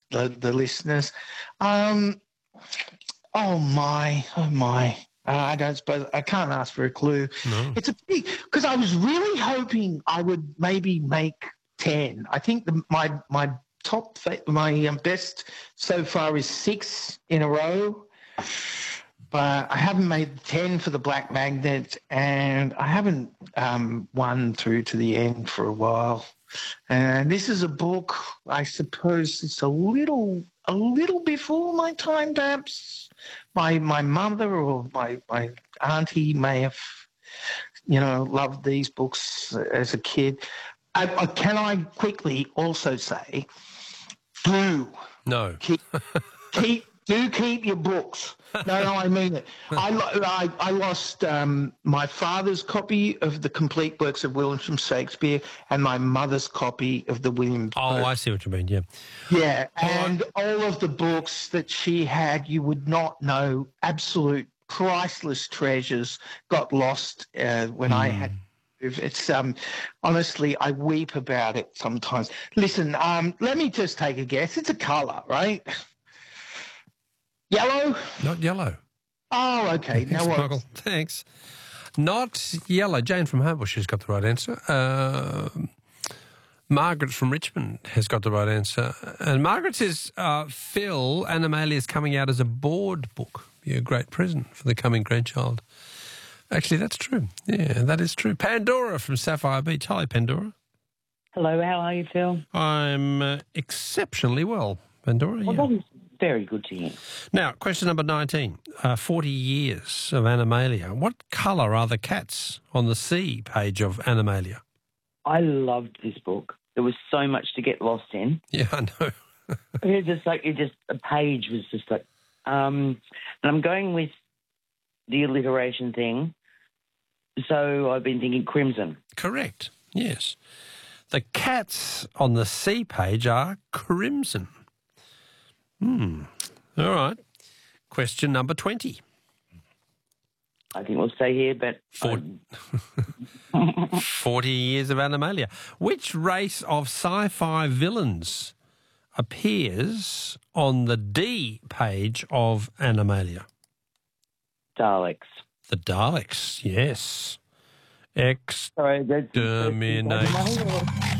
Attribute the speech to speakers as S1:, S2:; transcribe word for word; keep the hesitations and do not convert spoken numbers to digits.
S1: the, the listeners. Um, oh, my, oh, my. Uh, I don't suppose, I can't ask for a clue.
S2: No.
S1: It's a big, because I was really hoping I would maybe make ten. I think the, my my top, my um, best so far is six in a row. But I haven't made ten for the Black Magnet, and I haven't um, won through to the end for a while. And this is a book, I suppose it's a little a little before my time, perhaps. My my mother or my, my auntie may have, you know, loved these books as a kid. I, I, can I quickly also say, do
S2: No.
S1: keep keep do keep your books. No, no, I mean it. I, I, I lost um, my father's copy of the complete works of William Shakespeare and my mother's copy of the William.
S2: Oh, I see what you mean, yeah.
S1: Yeah,
S2: All
S1: and
S2: right.
S1: all of the books that she had, you would not know, absolute priceless treasures got lost uh, when mm. I had. It's um, honestly, I weep about it sometimes. Listen, um, let me just take a guess. It's a colour, right? Yellow?
S2: Not yellow.
S1: Oh, okay.
S2: Thanks,
S1: now
S2: Michael. Thanks. Not yellow. Jane from Homebush has got the right answer. Uh, Margaret from Richmond has got the right answer. And Margaret says, uh, Phil, Animalia is coming out as a board book. Be a great present for the coming grandchild. Actually, that's true. Yeah, that is true. Pandora from Sapphire Beach. Hi, Pandora.
S3: Hello, how are you, Phil?
S2: I'm uh, exceptionally well, Pandora.
S3: Well,
S2: yeah.
S3: that is very good to hear.
S2: Now, question number nineteen. Uh, forty years of Animalia. What colour are the cats on the C page of Animalia?
S3: I loved this book. There was so much to get lost in.
S2: Yeah, I know.
S3: It was just like, it just, a page was just like, um, and I'm going with the alliteration thing. So I've been thinking crimson.
S2: Correct, yes. The cats on the C page are crimson. Hmm. All right. Question number twenty.
S3: I think we'll stay here, but...
S2: For- um... forty years of Animalia. Which race of sci-fi villains appears on the D page of Animalia?
S3: Daleks.
S2: The Daleks, yes.
S3: Sorry, that's...
S2: Exterminate.